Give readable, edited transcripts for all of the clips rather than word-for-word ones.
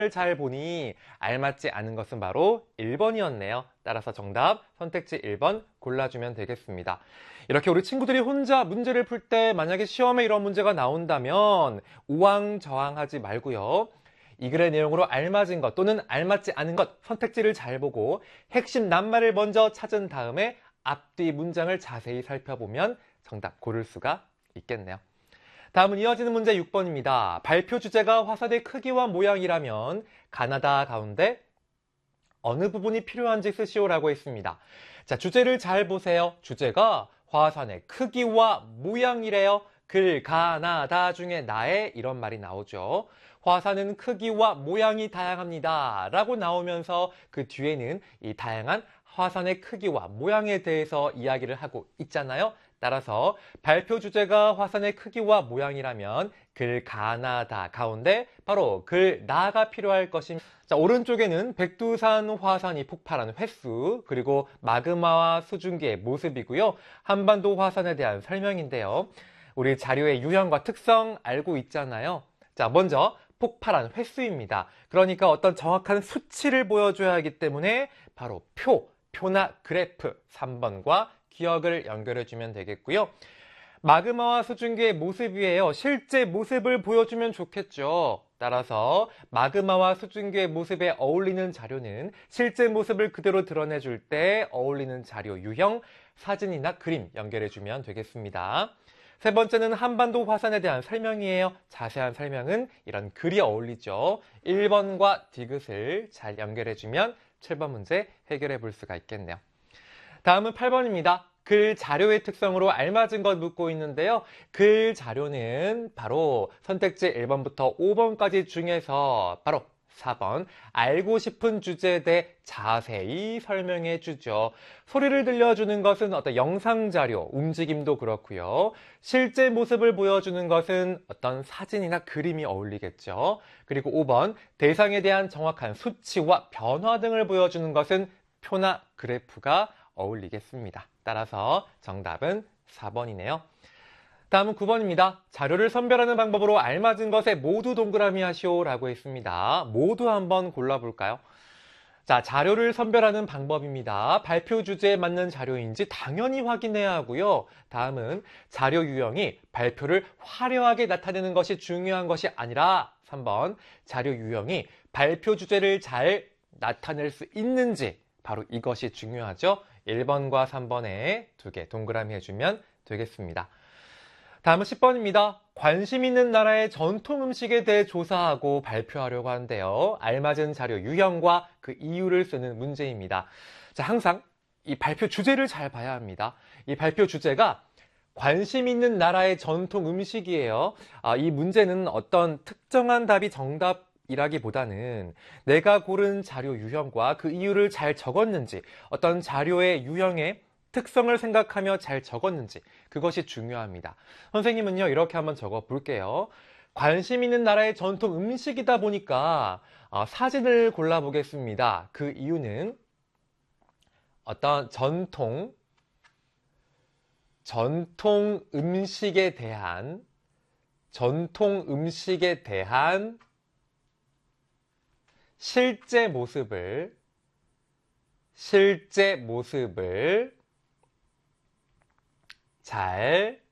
잘 보니 알맞지 않은 것은 바로 1번이었네요. 따라서 정답 선택지 1번 골라주면 되겠습니다. 이렇게 우리 친구들이 혼자 문제를 풀 때 만약에 시험에 이런 문제가 나온다면 우왕좌왕하지 말고요. 이 글의 내용으로 알맞은 것 또는 알맞지 않은 것 선택지를 잘 보고 핵심 낱말을 먼저 찾은 다음에 앞뒤 문장을 자세히 살펴보면 정답 고를 수가 있겠네요. 다음은 이어지는 문제 6번입니다. 발표 주제가 화살의 크기와 모양이라면 가나다 가운데 어느 부분이 필요한지 쓰시오라고 했습니다. 자, 주제를 잘 보세요. 주제가 화산의 크기와 모양이래요. 글, 가나다 중에 나의 이런 말이 나오죠. 화산은 크기와 모양이 다양합니다. 라고 나오면서 그 뒤에는 이 다양한 화산의 크기와 모양에 대해서 이야기를 하고 있잖아요. 따라서 발표 주제가 화산의 크기와 모양이라면 글 가나다 가운데 바로 글 나가 필요할 것입니다. 자, 오른쪽에는 백두산 화산이 폭발한 횟수 그리고 마그마와 수증기의 모습이고요. 한반도 화산에 대한 설명인데요. 우리 자료의 유형과 특성 알고 있잖아요. 자, 먼저 폭발한 횟수입니다. 그러니까 어떤 정확한 수치를 보여줘야 하기 때문에 바로 표나 그래프 3번과 기억을 연결해주면 되겠고요. 마그마와 수증기의 모습이에요. 실제 모습을 보여주면 좋겠죠. 따라서 마그마와 수증기의 모습에 어울리는 자료는 실제 모습을 그대로 드러내줄 때 어울리는 자료 유형, 사진이나 그림 연결해주면 되겠습니다. 세 번째는 한반도 화산에 대한 설명이에요. 자세한 설명은 이런 글이 어울리죠. 1번과 디귿을 잘 연결해주면 7번 문제 해결해 볼 수가 있겠네요. 다음은 8번입니다. 글 자료의 특성으로 알맞은 것 묻고 있는데요. 글 자료는 바로 선택지 1번부터 5번까지 중에서 바로 4번 알고 싶은 주제에 대해 자세히 설명해 주죠. 소리를 들려주는 것은 어떤 영상 자료, 움직임도 그렇고요. 실제 모습을 보여주는 것은 어떤 사진이나 그림이 어울리겠죠. 그리고 5번 대상에 대한 정확한 수치와 변화 등을 보여주는 것은 표나 그래프가 어울리겠습니다. 따라서 정답은 4번이네요. 다음은 9번입니다. 자료를 선별하는 방법으로 알맞은 것에 모두 동그라미 하시오 라고 했습니다. 모두 한번 골라볼까요? 자, 자료를 선별하는 방법입니다. 발표 주제에 맞는 자료인지 당연히 확인해야 하고요. 다음은 자료 유형이 발표를 화려하게 나타내는 것이 중요한 것이 아니라 3번 자료 유형이 발표 주제를 잘 나타낼 수 있는지 바로 이것이 중요하죠. 1번과 3번에 2개 동그라미 해주면 되겠습니다. 다음은 10번입니다. 관심 있는 나라의 전통 음식에 대해 조사하고 발표하려고 하는데요. 알맞은 자료 유형과 그 이유를 쓰는 문제입니다. 자, 항상 이 발표 주제를 잘 봐야 합니다. 이 발표 주제가 관심 있는 나라의 전통 음식이에요. 이 문제는 어떤 특정한 답이 정답이라기보다는 내가 고른 자료 유형과 그 이유를 잘 적었는지, 어떤 자료의 유형의 특성을 생각하며 잘 적었는지 그것이 중요합니다. 선생님은요 이렇게 한번 적어 볼게요. 관심 있는 나라의 전통 음식이다 보니까 사진을 골라 보겠습니다. 그 이유는 어떤 전통 음식에 대한 실제 모습을 잘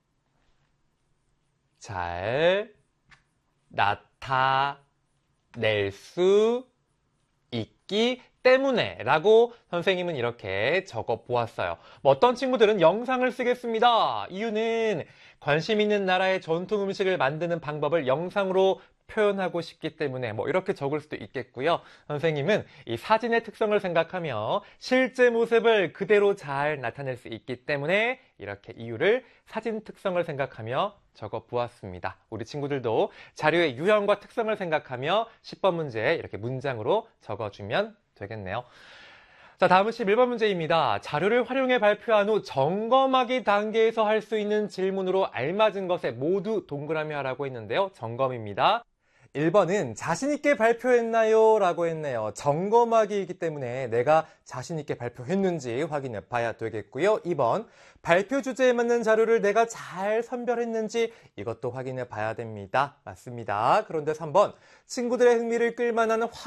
나타낼 수 있기 때문에 라고 선생님은 이렇게 적어 보았어요. 어떤 친구들은 영상을 쓰겠습니다. 이유는 관심 있는 나라의 전통 음식을 만드는 방법을 영상으로 표현하고 싶기 때문에 이렇게 적을 수도 있겠고요. 선생님은 이 사진의 특성을 생각하며 실제 모습을 그대로 잘 나타낼 수 있기 때문에 이렇게 이유를 사진 특성을 생각하며 적어 보았습니다. 우리 친구들도 자료의 유형과 특성을 생각하며 10번 문제 이렇게 문장으로 적어주면 되겠네요. 자, 다음은 11번 문제입니다. 자료를 활용해 발표한 후 점검하기 단계에서 할 수 있는 질문으로 알맞은 것에 모두 동그라미 하라고 했는데요. 점검입니다. 1번은 자신있게 발표했나요? 라고 했네요. 점검하기이기 때문에 내가 자신있게 발표했는지 확인해 봐야 되겠고요. 2번, 발표 주제에 맞는 자료를 내가 잘 선별했는지 이것도 확인해 봐야 됩니다. 맞습니다. 그런데 3번, 친구들의 흥미를 끌만한